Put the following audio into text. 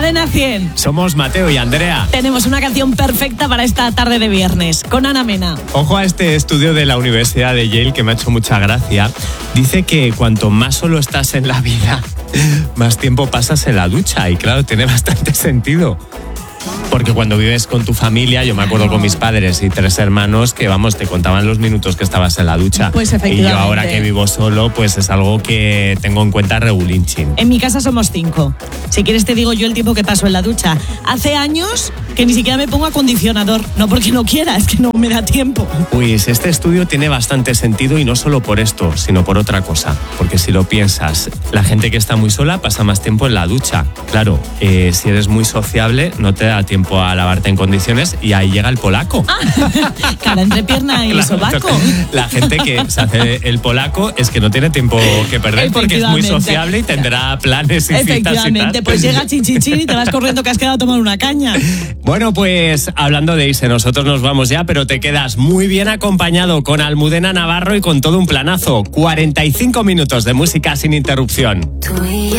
Cadena 100. Somos Mateo y Andrea. Tenemos una canción perfecta para esta tarde de viernes, con Ana Mena. Ojo a este estudio de la Universidad de Yale que me ha hecho mucha gracia. Dice que cuanto más solo estás en la vida, más tiempo pasas en la ducha. Y claro, tiene bastante sentido. Porque cuando vives con tu familia, yo me acuerdo con mis padres y 3 hermanos que, vamos, te contaban los minutos que estabas en la ducha. Pues efectivamente. Y yo ahora que vivo solo, pues es algo que tengo en cuenta regulinchín. En mi casa somos 5. Si quieres te digo yo el tiempo que paso en la ducha. Hace años que ni siquiera me pongo acondicionador. No porque no quiera, es que no me da tiempo. Pues este estudio tiene bastante sentido y no solo por esto, sino por otra cosa. Porque si lo piensas, la gente que está muy sola pasa más tiempo en la ducha. Claro, si eres muy sociable, no te da tiempo a lavarte en condiciones y ahí llega el polaco. Cara entre pierna y Claro, sobaco. La gente que se hace el polaco es que no tiene tiempo que perder porque es muy sociable y tendrá planes y citas y Efectivamente, tal. pues llega chin chin chin y te vas corriendo que has quedado a tomar una caña. Bueno, pues hablando de irse, nosotros nos vamos ya, pero te quedas muy bien acompañado con Almudena Navarro y con todo un planazo. 45 minutos de música sin interrupción.